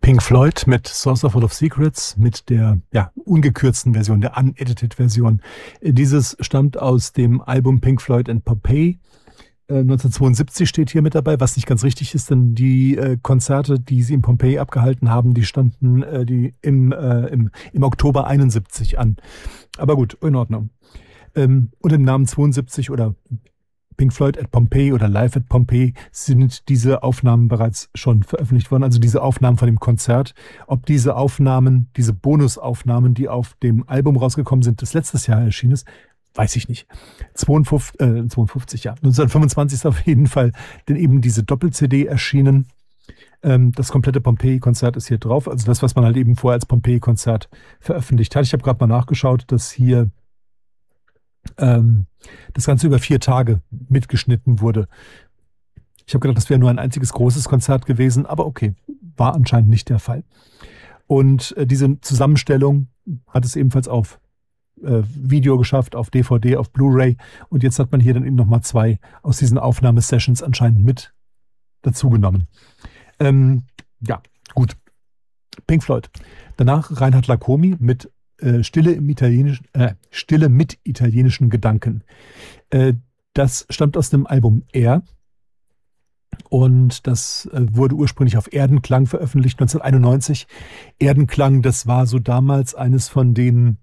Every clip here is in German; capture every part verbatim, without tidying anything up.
Pink Floyd mit Saucer Full of Secrets, mit der ja, ungekürzten Version, der unedited Version. Dieses stammt aus dem Album Pink Floyd and Pompeii. neunzehnhundertzweiundsiebzig steht hier mit dabei, was nicht ganz richtig ist, denn die äh, Konzerte, die sie in Pompeii abgehalten haben, die standen äh, die im, äh, im, im Oktober einundsiebzig an. Aber gut, in Ordnung. Ähm, unter dem Namen zweiundsiebzig oder Pink Floyd at Pompeii oder Live at Pompeii sind diese Aufnahmen bereits schon veröffentlicht worden, also diese Aufnahmen von dem Konzert. Ob diese Aufnahmen, diese Bonusaufnahmen, die auf dem Album rausgekommen sind, das letztes Jahr erschienen ist, weiß ich nicht. zweiundfünfzig, äh, zweiundfünfzig, ja. neunzehnhundertfünfundzwanzig ist auf jeden Fall denn eben diese Doppel-C D erschienen. Ähm, das komplette Pompeii-Konzert ist hier drauf, also das, was man halt eben vorher als Pompeii-Konzert veröffentlicht hat. Ich habe gerade mal nachgeschaut, dass hier ähm, das Ganze über vier Tage mitgeschnitten wurde. Ich habe gedacht, das wäre nur ein einziges großes Konzert gewesen, aber okay, war anscheinend nicht der Fall. Und äh, diese Zusammenstellung hat es ebenfalls auf äh, Video geschafft, auf D V D, auf Blu-ray, und jetzt hat man hier dann eben nochmal zwei aus diesen Aufnahmesessions anscheinend mit dazugenommen. Ähm, ja, gut. Pink Floyd. Danach Reinhard Lacomi mit äh, Stille im italienischen, äh, Stille mit italienischen Gedanken. Äh, das stammt aus dem Album Air. Und das äh, wurde ursprünglich auf Erdenklang veröffentlicht, neunzehnhunderteinundneunzig. Erdenklang, das war so damals eines von den,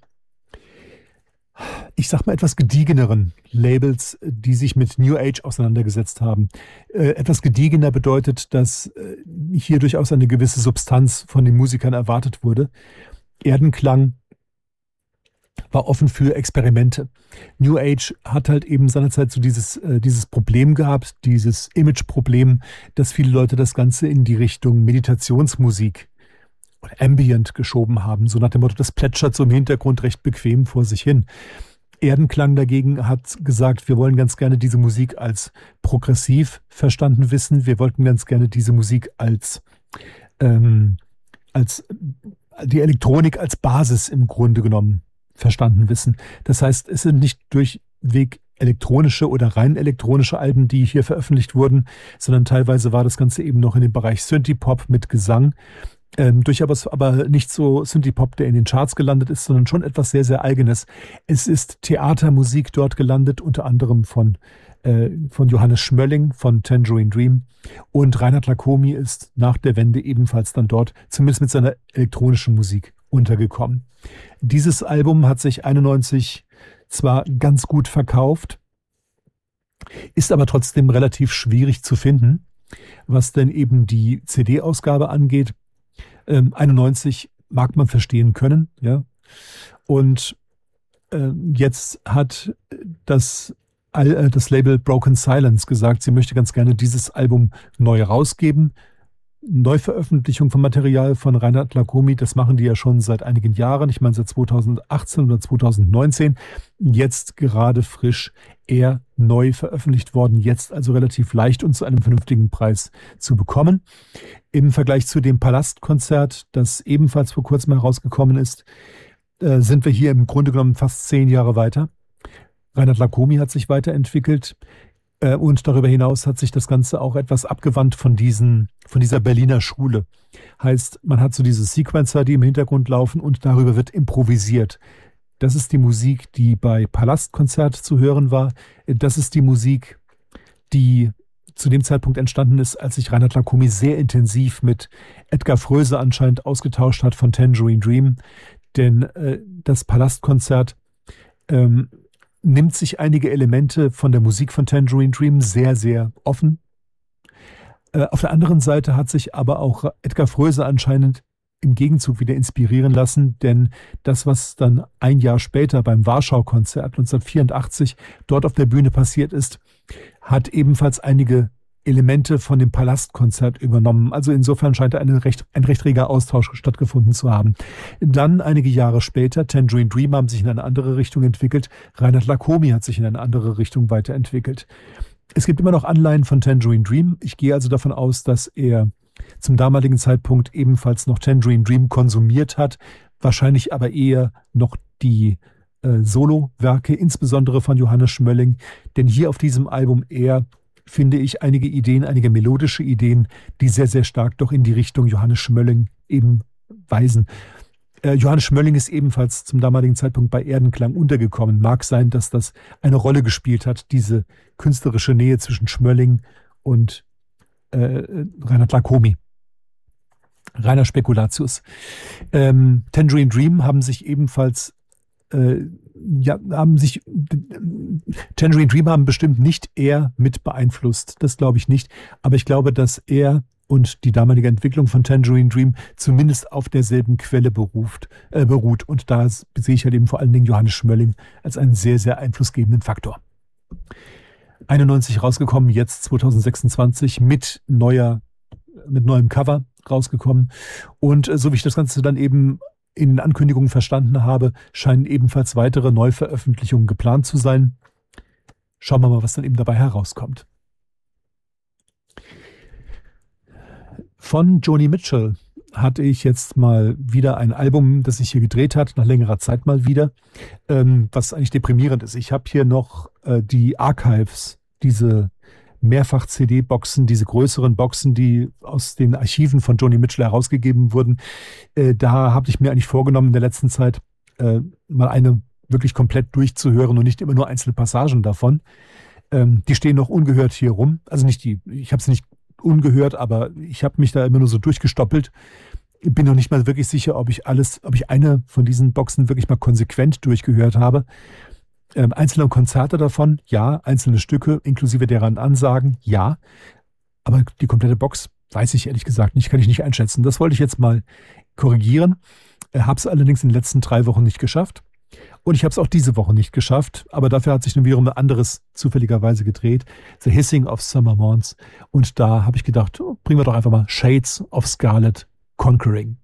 ich sag mal, etwas gediegeneren Labels, die sich mit New Age auseinandergesetzt haben. Äh, etwas gediegener bedeutet, dass äh, hier durchaus eine gewisse Substanz von den Musikern erwartet wurde. Erdenklang war offen für Experimente. New Age hat halt eben seinerzeit so dieses, äh, dieses Problem gehabt, dieses Image-Problem, dass viele Leute das Ganze in die Richtung Meditationsmusik oder Ambient geschoben haben. So nach dem Motto, das plätschert so im Hintergrund recht bequem vor sich hin. Erdenklang dagegen hat gesagt, wir wollen ganz gerne diese Musik als progressiv verstanden wissen. Wir wollten ganz gerne diese Musik als, ähm, als die Elektronik als Basis im Grunde genommen verstanden wissen. Das heißt, es sind nicht durchweg elektronische oder rein elektronische Alben, die hier veröffentlicht wurden, sondern teilweise war das Ganze eben noch in dem Bereich Synthie-Pop mit Gesang. Ähm, durchaus aber nicht so Synthie-Pop, der in den Charts gelandet ist, sondern schon etwas sehr, sehr Eigenes. Es ist Theatermusik dort gelandet, unter anderem von, äh, von Johannes Schmölling von Tangerine Dream. Und Reinhard Lacomi ist nach der Wende ebenfalls dann dort, zumindest mit seiner elektronischen Musik, untergekommen. Dieses Album hat sich einundneunzig zwar ganz gut verkauft, ist aber trotzdem relativ schwierig zu finden, was denn eben die C D-Ausgabe angeht. Ähm, einundneunzig mag man verstehen können, ja. Und äh, jetzt hat das, äh, das Label Broken Silence gesagt, sie möchte ganz gerne dieses Album neu rausgeben. Neuveröffentlichung von Material von Reinhard Lacomi, das machen die ja schon seit einigen Jahren, ich meine seit zweitausendachtzehn oder zweitausendneunzehn, jetzt gerade frisch eher neu veröffentlicht worden, jetzt also relativ leicht und zu einem vernünftigen Preis zu bekommen. Im Vergleich zu dem Palastkonzert, das ebenfalls vor kurzem herausgekommen ist, äh, sind wir hier im Grunde genommen fast zehn Jahre weiter. Reinhard Lacomi hat sich weiterentwickelt. Und darüber hinaus hat sich das Ganze auch etwas abgewandt von diesen, von dieser Berliner Schule. Heißt, man hat so diese Sequencer, die im Hintergrund laufen, und darüber wird improvisiert. Das ist die Musik, die bei Palastkonzert zu hören war. Das ist die Musik, die zu dem Zeitpunkt entstanden ist, als sich Reinhard Lacomi sehr intensiv mit Edgar Froese anscheinend ausgetauscht hat von Tangerine Dream. Denn äh, das Palastkonzert ähm, nimmt sich einige Elemente von der Musik von Tangerine Dream sehr, sehr offen. Äh, auf der anderen Seite hat sich aber auch Edgar Froese anscheinend im Gegenzug wieder inspirieren lassen, denn das, was dann ein Jahr später beim Warschau-Konzert neunzehnhundertvierundachtzig dort auf der Bühne passiert ist, hat ebenfalls einige Elemente von dem Palastkonzert übernommen. Also insofern scheint eine recht, ein recht reger Austausch stattgefunden zu haben. Dann einige Jahre später, Tangerine Dream haben sich in eine andere Richtung entwickelt. Reinhard Lacomi hat sich in eine andere Richtung weiterentwickelt. Es gibt immer noch Anleihen von Tangerine Dream. Ich gehe also davon aus, dass er zum damaligen Zeitpunkt ebenfalls noch Tangerine Dream konsumiert hat, wahrscheinlich aber eher noch die äh, Solo-Werke, insbesondere von Johannes Schmölling, denn hier auf diesem Album eher finde ich einige Ideen, einige melodische Ideen, die sehr, sehr stark doch in die Richtung Johannes Schmölling eben weisen. Äh, Johannes Schmölling ist ebenfalls zum damaligen Zeitpunkt bei Erdenklang untergekommen. Mag sein, dass das eine Rolle gespielt hat, diese künstlerische Nähe zwischen Schmölling und äh, Reinhard Lacomi. Reiner Spekulatius. Ähm, Tangerine Dream haben sich ebenfalls äh, ja, haben sich Tangerine Dream haben bestimmt nicht er mit beeinflusst. Das glaube ich nicht. Aber ich glaube, dass er und die damalige Entwicklung von Tangerine Dream zumindest auf derselben Quelle beruft, äh, beruht. Und da sehe ich halt eben vor allen Dingen Johannes Schmölling als einen sehr, sehr einflussgebenden Faktor. einundneunzig rausgekommen, jetzt zwanzig sechsundzwanzig mit neuer, mit neuem Cover rausgekommen. Und äh, so wie ich das Ganze dann eben in den Ankündigungen verstanden habe, scheinen ebenfalls weitere Neuveröffentlichungen geplant zu sein. Schauen wir mal, was dann eben dabei herauskommt. Von Joni Mitchell hatte ich jetzt mal wieder ein Album, das sich hier gedreht hat, nach längerer Zeit mal wieder, ähm, was eigentlich deprimierend ist. Ich habe hier noch äh, die Archives, diese Mehrfach-C D-Boxen, diese größeren Boxen, die aus den Archiven von Joni Mitchell herausgegeben wurden. Äh, da habe ich mir eigentlich vorgenommen, in der letzten Zeit äh, mal eine wirklich komplett durchzuhören und nicht immer nur einzelne Passagen davon. Ähm, die stehen noch ungehört hier rum. Also nicht die, ich habe sie nicht ungehört, aber ich habe mich da immer nur so durchgestoppelt. Ich bin noch nicht mal wirklich sicher, ob ich alles, ob ich eine von diesen Boxen wirklich mal konsequent durchgehört habe. Ähm, einzelne Konzerte davon, ja. Einzelne Stücke, inklusive deren Ansagen, ja. Aber die komplette Box weiß ich ehrlich gesagt nicht, kann ich nicht einschätzen. Das wollte ich jetzt mal korrigieren. Äh, habe es allerdings in den letzten drei Wochen nicht geschafft. Und ich habe es auch diese Woche nicht geschafft. Aber dafür hat sich nun wiederum ein anderes zufälligerweise gedreht. The Hissing of Summer Morns. Und da habe ich gedacht, oh, bringen wir doch einfach mal Shades of Scarlet Conquering.